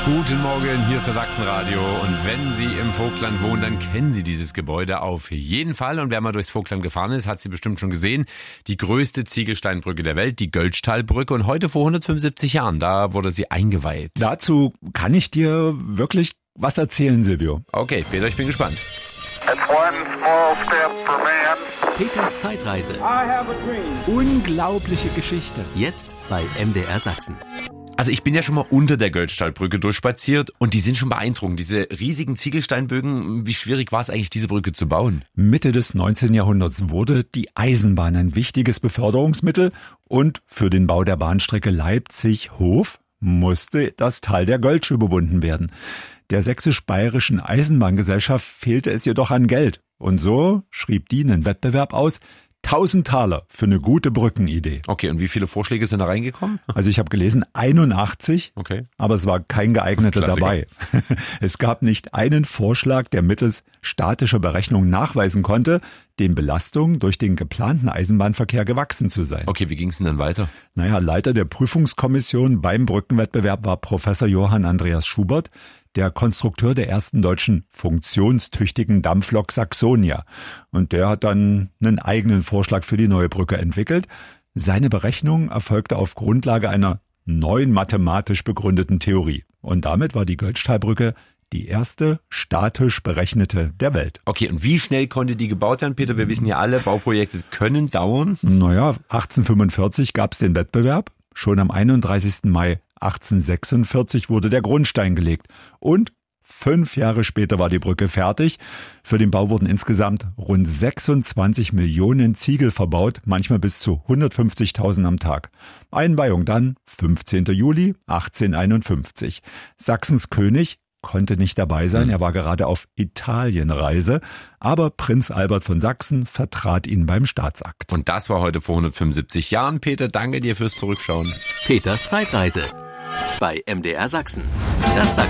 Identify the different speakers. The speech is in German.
Speaker 1: Guten Morgen, hier ist der Sachsenradio und wenn Sie im Vogtland wohnen, dann kennen Sie dieses Gebäude auf jeden Fall und wer mal durchs Vogtland gefahren ist, hat sie bestimmt schon gesehen. Die größte Ziegelsteinbrücke der Welt, die Göltzschtalbrücke und heute vor 175 Jahren, da wurde sie eingeweiht.
Speaker 2: Dazu kann ich dir wirklich was erzählen, Silvio.
Speaker 1: Okay, Peter, ich bin gespannt.
Speaker 3: Peters Zeitreise.
Speaker 2: Unglaubliche Geschichte.
Speaker 3: Jetzt bei MDR Sachsen.
Speaker 1: Also ich bin ja schon mal unter der Göltzschtalbrücke durchspaziert und die sind schon beeindruckend. Diese riesigen Ziegelsteinbögen, wie schwierig war es eigentlich, diese Brücke zu bauen?
Speaker 2: Mitte des 19. Jahrhunderts wurde die Eisenbahn ein wichtiges Beförderungsmittel und für den Bau der Bahnstrecke Leipzig-Hof musste das Tal der Göltsch überwunden werden. Der sächsisch-bayerischen Eisenbahngesellschaft fehlte es jedoch an Geld. Und so schrieb die einen Wettbewerb aus, 1000 Taler für eine gute Brückenidee.
Speaker 1: Okay, und wie viele Vorschläge sind da reingekommen?
Speaker 2: Also ich habe gelesen 81,
Speaker 1: Okay.
Speaker 2: Aber es war kein geeigneter dabei. Es gab nicht einen Vorschlag, der mittels statischer Berechnung nachweisen konnte, den Belastungen durch den geplanten Eisenbahnverkehr gewachsen zu sein.
Speaker 1: Okay, wie ging es denn dann weiter?
Speaker 2: Leiter der Prüfungskommission beim Brückenwettbewerb war Professor Johann Andreas Schubert, der Konstrukteur der ersten deutschen funktionstüchtigen Dampflok Saxonia. Und der hat dann einen eigenen Vorschlag für die neue Brücke entwickelt. Seine Berechnung erfolgte auf Grundlage einer neuen mathematisch begründeten Theorie. Und damit war die Göltzschtalbrücke die erste statisch berechnete der Welt.
Speaker 1: Okay, und wie schnell konnte die gebaut werden, Peter? Wir wissen ja alle, Bauprojekte können dauern.
Speaker 2: 1845 gab es den Wettbewerb. Schon am 31. Mai 1846 wurde der Grundstein gelegt und 5 Jahre später war die Brücke fertig. Für den Bau wurden insgesamt rund 26 Millionen Ziegel verbaut, manchmal bis zu 150.000 am Tag. Einweihung dann 15. Juli 1851. Sachsens König konnte nicht dabei sein, er war gerade auf Italienreise, aber Prinz Albert von Sachsen vertrat ihn beim Staatsakt.
Speaker 1: Und das war heute vor 175 Jahren. Peter, danke dir fürs Zurückschauen.
Speaker 3: Peters Zeitreise bei MDR Sachsen. Das Sachsen.